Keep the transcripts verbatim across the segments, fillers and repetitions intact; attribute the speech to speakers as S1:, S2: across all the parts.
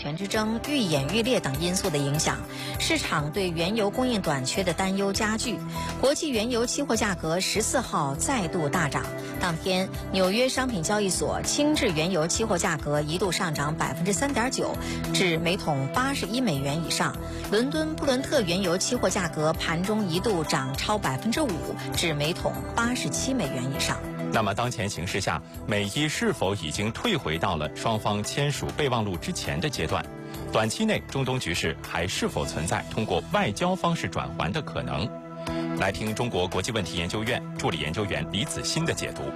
S1: 权之争愈演愈烈等因素的影响，市场对原油供应短缺的担忧加剧。国际原油期货价格十四号再度大涨，当天纽约商品交易所轻质原油期货价格一度上涨百分之三点九，至每桶八十一美元以上。伦敦布伦特原油期货价格盘中一度涨超百分之五，至每桶八十七美元以上。
S2: 那么当前形势下，美伊是否已经退回到了双方签署备忘录之前的阶段？短期内中东局势还是否存在通过外交方式转圜的可能？来听中国国际问题研究院助理研究员李子欣的解读。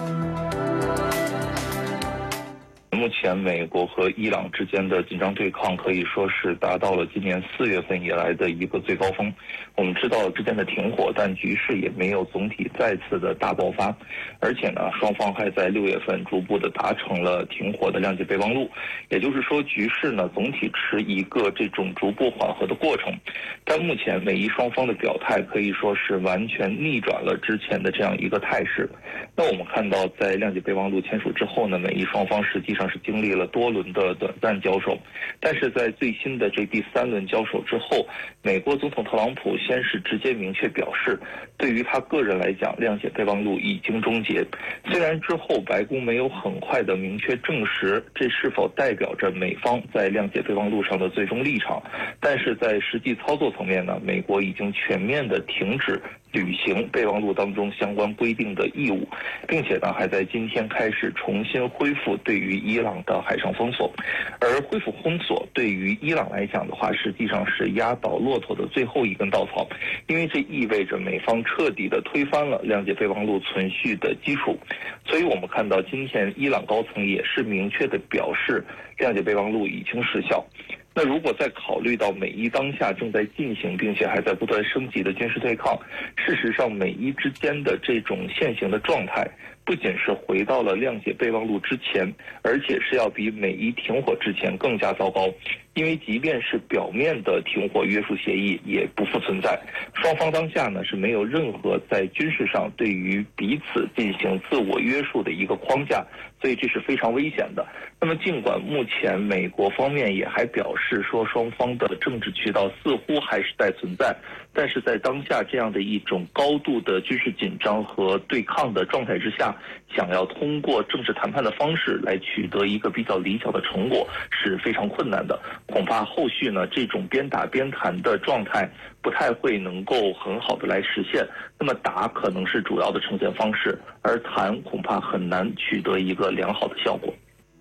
S3: 目前美国和伊朗之间的紧张对抗可以说是达到了今年四月份以来的一个最高峰。我们知道之间的停火，但局势也没有总体再次的大爆发，而且呢，双方还在六月份逐步的达成了停火的谅解备忘录，也就是说局势呢总体持一个这种逐步缓和的过程。但目前美伊双方的表态可以说是完全逆转了之前的这样一个态势。那我们看到在谅解备忘录签署之后呢，美伊双方实际上是经历了多轮的短暂交手，但是在最新的这第三轮交手之后，美国总统特朗普先是直接明确表示，对于他个人来讲，谅解备忘录已经终结。虽然之后白宫没有很快的明确证实这是否代表着美方在谅解备忘录上的最终立场，但是在实际操作层面呢，美国已经全面的停止履行备忘录当中相关规定的义务，并且呢还在今天开始重新恢复对于伊朗的海上封锁。而恢复封锁对于伊朗来讲的话，实际上是压倒骆驼的最后一根稻草，因为这意味着美方彻底的推翻了谅解备忘录存续的基础。所以我们看到今天伊朗高层也是明确的表示，谅解备忘录已经失效。那如果再考虑到美伊当下正在进行并且还在不断升级的军事对抗，事实上美伊之间的这种现行的状态不仅是回到了谅解备忘录之前，而且是要比美伊停火之前更加糟糕。因为即便是表面的停火约束协议也不复存在，双方当下呢是没有任何在军事上对于彼此进行自我约束的一个框架，所以这是非常危险的。那么尽管目前美国方面也还表示说双方的政治渠道似乎还是在存在，但是在当下这样的一种高度的军事紧张和对抗的状态之下，想要通过政治谈判的方式来取得一个比较理想的成果是非常困难的。恐怕后续呢这种边打边谈的状态不太会能够很好的来实现。那么打可能是主要的呈现方式，而谈恐怕很难取得一个良好的效果。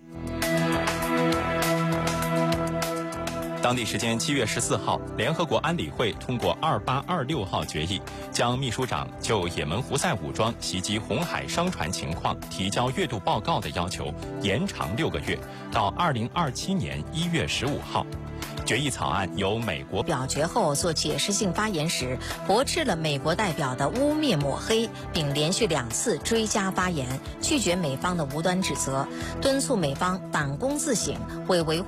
S2: 当地时间七月十四号，联合国安理会通过二八二六号决议，将秘书长就也门胡塞武装袭击红海商船情况提交月度报告的要求延长六个月，到二零二七年一月十五号。决议草案由美国
S1: 表决后做解释性发言时，驳斥了美国代表的污蔑抹黑，并连续两次追加发言，拒绝美方的无端指责，敦促美方反躬自省，为维护